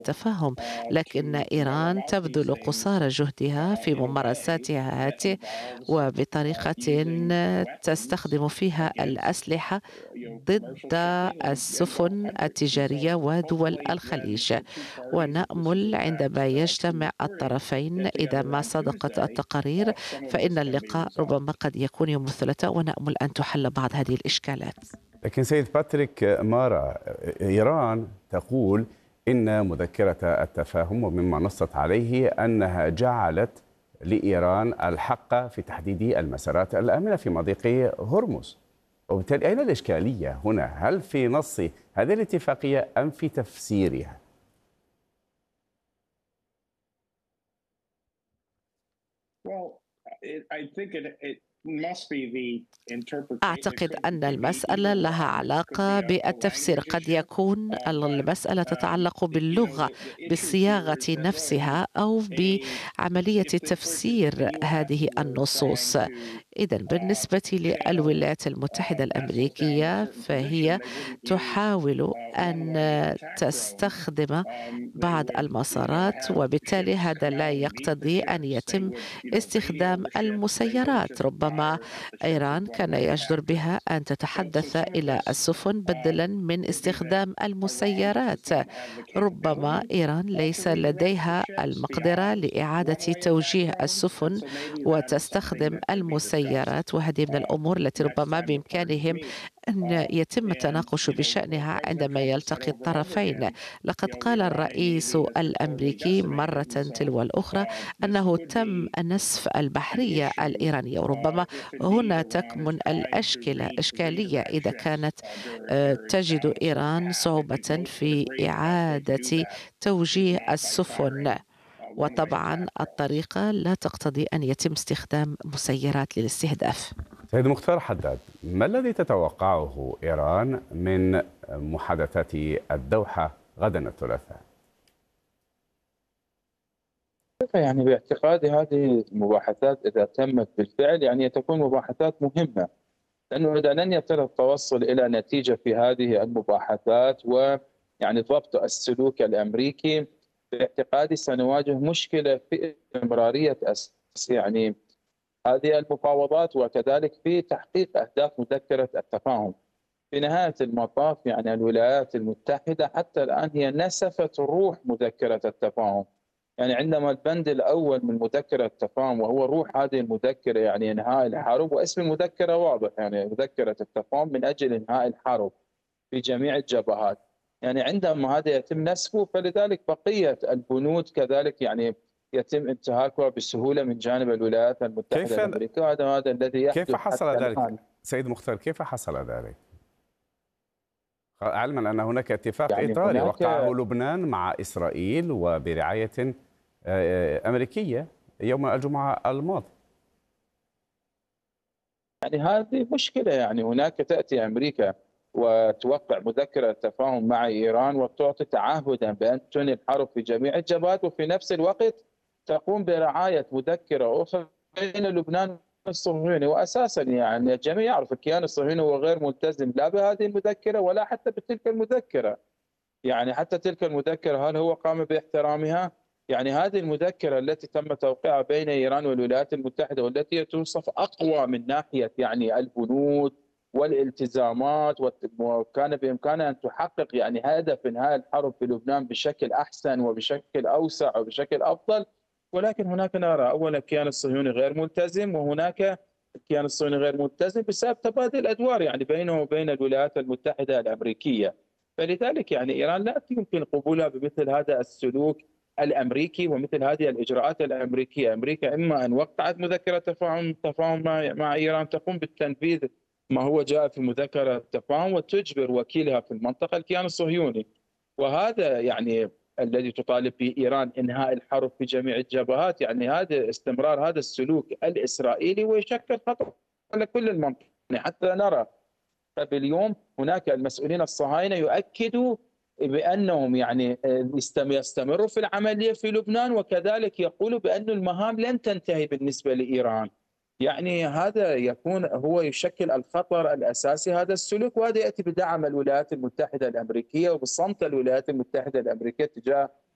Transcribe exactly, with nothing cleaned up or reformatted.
التفاهم، لكن إيران تبذل قصارى جهدها في ممارساتها هاته وبطريقة تستخدم فيها الأسلحة ضد السفن التجارية ودول الخليج. ونأمل عندما يجتمع الطرفين إذا ما صدقت التقارير فإن اللقاء ربما قد يكون يوم الثلاثاء، ونأمل أن تحل بعض هذه الإشكالات. لكن سيد باتريك مارا، إيران تقول إن مذكرة التفاهم ومما نصت عليه أنها جعلت لإيران الحق في تحديد المسارات الآمنة في مضيق هرمز، وبالتالي أين الإشكالية هنا؟ هل في نص هذه الاتفاقية أم في تفسيرها؟ أعتقد أن المسألة لها علاقة بالتفسير. قد يكون المسألة تتعلق باللغة، بالصياغة نفسها، أو بعملية تفسير هذه النصوص. إذن بالنسبة للولايات المتحدة الأمريكية فهي تحاول أن تستخدم بعض المسارات، وبالتالي هذا لا يقتضي أن يتم استخدام المسيرات. ربما إيران كان يجدر بها أن تتحدث إلى السفن بدلا من استخدام المسيرات. ربما إيران ليس لديها المقدرة لإعادة توجيه السفن وتستخدم المسيرات، وهذه من الأمور التي ربما بإمكانهم أن يتم التناقش بشأنها عندما يلتقي الطرفين. لقد قال الرئيس الأمريكي مرة تلو الأخرى أنه تم نسف البحرية الإيرانية، وربما هنا تكمن الأشكال إشكالية إذا كانت تجد إيران صعوبة في إعادة توجيه السفن، وطبعا الطريقة لا تقتضي أن يتم استخدام مسيرات للاستهداف. سيد مختار حداد، ما الذي تتوقعه إيران من محادثات الدوحة غدا الثلاثاء؟ يعني باعتقادي هذه المباحثات إذا تمت بالفعل يعني تكون مباحثات مهمة، لأنه إذا لن يتم التوصل إلى نتيجة في هذه المباحثات ويعني ضبط السلوك الأمريكي، باعتقادي سنواجه مشكلة في استمرارية يعني هذه المفاوضات وكذلك في تحقيق أهداف مذكرة التفاهم. في نهاية المطاف يعني الولايات المتحدة حتى الآن هي نسفت روح مذكرة التفاهم. يعني عندما البند الأول من مذكرة التفاهم وهو روح هذه المذكرة يعني إنهاء الحرب، واسم المذكرة واضح يعني مذكرة التفاهم من أجل إنهاء الحرب في جميع الجبهات. يعني عندما هذا يتم نسفه فلذلك بقية البنود كذلك يعني يتم انتهاكها بسهولة من جانب الولايات المتحدة كيف الأمريكية، وهذا هذا الذي يحدث كيف حصل حتى ذلك الآن. سيد مختار؟ كيف حصل ذلك؟ علما أن هناك اتفاق يعني إطاري هناك وقعه لبنان مع إسرائيل وبرعاية أمريكية يوم الجمعة الماضي. يعني هذه مشكلة، يعني هناك تأتي أمريكا وتوقع مذكرة تفاهم مع إيران وتعطي تعهدا بأن تنهي الحرب في جميع الجبهات، وفي نفس الوقت تقوم برعاية مذكرة أخرى بين لبنان والصهيوني. وأساسا يعني الجميع يعرف الكيان الصهيوني هو غير ملتزم لا بهذه المذكرة ولا حتى بتلك المذكرة. يعني حتى تلك المذكرة هل هو قام باحترامها؟ يعني هذه المذكرة التي تم توقيعها بين إيران والولايات المتحدة والتي توصف أقوى من ناحية يعني البنود والالتزامات، وكان بإمكانها أن تحقق يعني هدف إنهاء الحرب في لبنان بشكل أحسن وبشكل أوسع وبشكل أفضل. ولكن هناك نرى أولا الكيان الصهيوني غير ملتزم، وهناك الكيان الصهيوني غير ملتزم بسبب تبادل الأدوار يعني بينه وبين الولايات المتحدة الأمريكية. فلذلك يعني إيران لا يمكن قبولها بمثل هذا السلوك الأمريكي ومثل هذه الإجراءات الأمريكية. أمريكا إما أن وقعت مذكرة تفاهم تفاهم مع, مع إيران تقوم بالتنفيذ ما هو جاء في مذكرة التفاهم وتجبر وكيلها في المنطقة الكيان الصهيوني، وهذا يعني الذي تطالب به إيران إنهاء الحرب في جميع الجبهات. يعني هذا استمرار هذا السلوك الإسرائيلي ويشكل خطر على كل المنطقة. يعني حتى نرى باليوم هناك المسؤولين الصهاينة يؤكدوا بأنهم يعني يستمروا في العملية في لبنان، وكذلك يقولوا بأن المهام لن تنتهي بالنسبة لإيران. يعني هذا يكون هو يشكل الخطر الأساسي هذا السلوك، وهذا يأتي بدعم الولايات المتحدة الأمريكية وبصمت الولايات المتحدة الأمريكية تجاه